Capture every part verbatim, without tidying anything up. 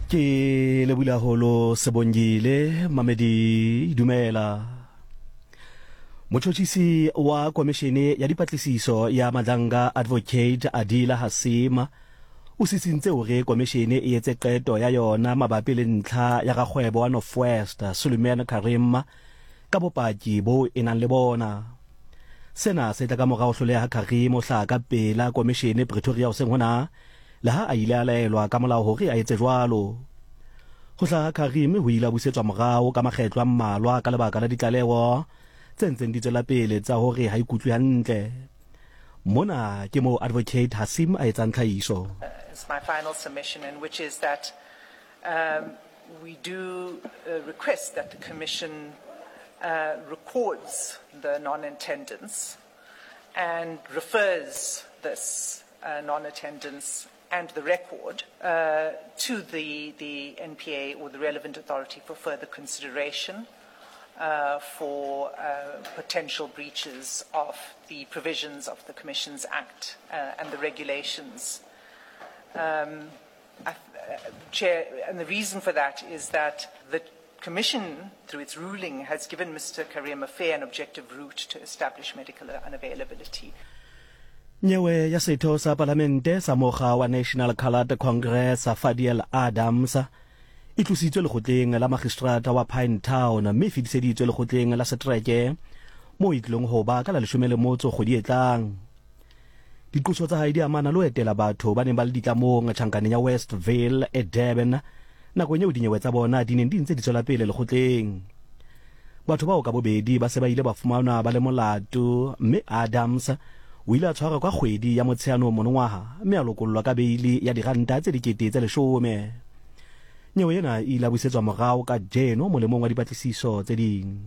Ke lebula holo Sebongile Mamedi dumela. Motjhotjhisi wa komishene ya dipatlisiso ya Madlanga Advocate Adila Hasima o sisintse hore komishene e etse qeto ya yona mabapi le ntlha ya gagwebo wa Northwest Suleiman Karim ka bopaki bo enang le bona. Sena se tla ka morao hloleha Karim o hlaka pela komishene Pretoria ho seng hona le ha a ile a laelwa ka molao hore a etse jwalo. Ho hlaka Karim ho ile a busetswa morao ka makgetlo a mmalwa ka lebaka la ditlaleho tse ntseng di tswela pele tsa hore ha ikutlwe hantle. Mona ke mo Advocate Hasim a etsang tlhahiso. It's my final submission, in which is that um, we do uh, request that the Commission uh, records the non-attendance and refers this uh, non-attendance and the record uh, to the, the N P A or the relevant authority for further consideration uh, for uh, potential breaches of the provisions of the Commissions Act uh, and the regulations. Um, uh, Chair, and the reason for that is that the Commission, through its ruling, has given Mister Karim a fair and objective route to establish medical unavailability. Nyewe ya setho sa parlamente sa mokga wa National Coloured Congress Fadiel Adams e tlositswe lekgotleng la magistrata wa Pinetown mme fetiseditswe lekgotleng la Setreke mo itlong ho ba ka la leshome le motso kgwedi e tlang. Diqoso tsa hae di amana le ho etela batho ba neng ba le ditlamong tjhankaneng ya Westville e Durban nakong eo dinyewe tsa bona di neng di ntse di tswela pele lekgotleng. Batho bao ka bobedi ba se ba ile ba fumanwa ba le molato mme Adams o ile a tshwarwa ka kgwedi ya Motsheanong monongwaha mme a lokollwa ka beili ya diranta tse dikete tse leshome. Nyewe ena ile a busetswa morao ka jeno molemong wa dipatlisiso tse ding.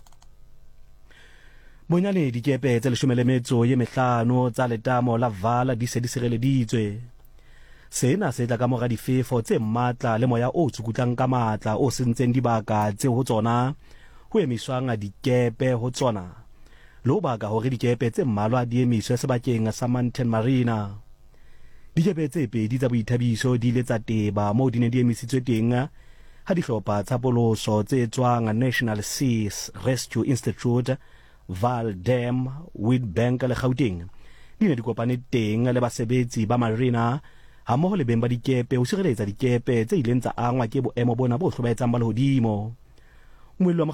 Bonyane dikepe tse leshome le metso ye mehlano tsa letamo la Vala di se di sireleditswe. Sena se tla ka mora difefo tse matla le moya o tsukutlang ka matla o sentseng dibaka tse ho tsona ho emiswang dikepe ho tsona. Lo baka hore dikepe tse mmalwa di emiswe sebakeng sa Mountain Marina. Dikepe tse pedi tsa boithabiso di ile tsa teba moo di ne di emisitswe teng ha dihlopha tsa poloso tse tswang National Seas Rescue Institute, Val Dam, Witbank le Gauteng di ne di kopane teng le basebetsi ba marina ha mmoho le beng ba dikepe ho sireletsa dikepe tse ileng tsa angwa ke boemo bona bo hlobaetsang ba lehodimo. On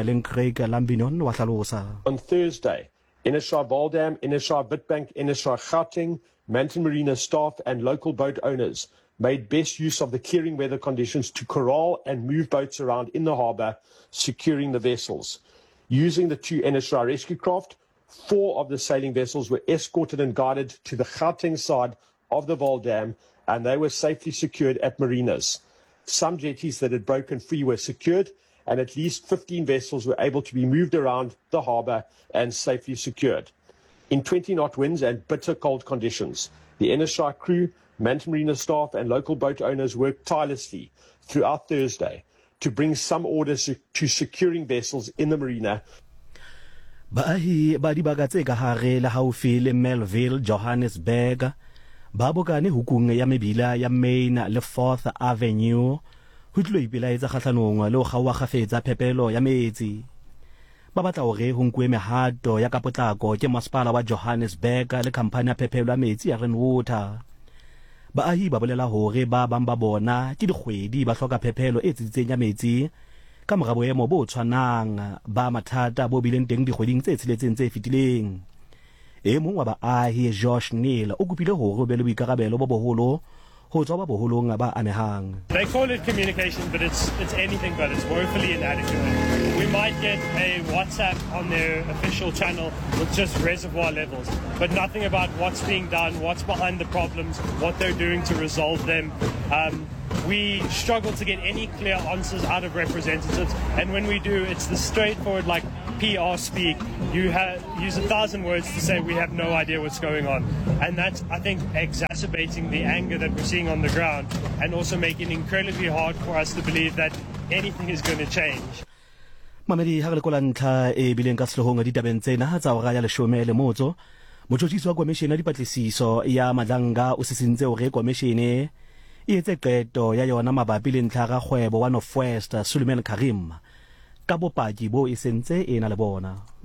Thursday, N S R Valdam, N S R Witbank, N S R Gauteng, Mountain Marina staff and local boat owners made best use of the clearing weather conditions to corral and move boats around in the harbour, securing the vessels. Using the two N S R rescue craft, four of the sailing vessels were escorted and guided to the Gauteng side of the Valdam, and they were safely secured at marinas. Some jetties that had broken free were secured, and at least fifteen vessels were able to be moved around the harbour and safely secured. In twenty knot winds and bitter cold conditions, the N S R crew, Mountain Marina staff and local boat owners worked tirelessly throughout Thursday to bring some order to securing vessels in the marina. Baahi ba dibaka tse ka hare le haufi le Melville, Johannesburg ba bokane hukung ya mebila ya Main le Fourth Avenue ho tlo ipelaetsa kgahlanong le ho kgawa kgafetsa phepelo ya metsi. Ba batla hore ho nkwe mehato ya kapotlako ke masepala wa Johannesburg le khamphani ya phepelo ya metsi ya Rainwater. Baahi ba bolela hore ba bang ba bona ke dikgwedi ba hloka phepelo e tsitsitseng ya metsi ka mora boemo bo tshwanang ba mathata bo bileng teng dikgweding tse tsheletseng tse fetileng. E mong wa baahi Josh Neil o kopile hore ho be le boikarabelo bo boholo ho tswa ba boholong ba amehang. They call it communication, but it's it's anything but. It's woefully inadequate. We might get a WhatsApp on their official channel with just reservoir levels, but nothing about what's being done, what's behind the problems, what they're doing to resolve them. Um, we struggle to get any clear answers out of representatives, and when we do, it's the straightforward, like P R speak. You have use a thousand words to say we have no idea what's going on, and that's, I think, exacerbating the anger that we're seeing on the ground, and also making it incredibly hard for us to believe that anything is going to change. Mamedi ha re kola ntlha e bileng ka sehonga ditabeng tsena tsa o ga ya leshome le motso motjhotjhisi wa komishene ya dipatlisiso ya Madlanga o sisintse hore komishene e etse qeto ya yona mabapi le ntlha ga kgwebo wa Northwest Suleiman Karim ka bopaki bo e sentse e na le bona.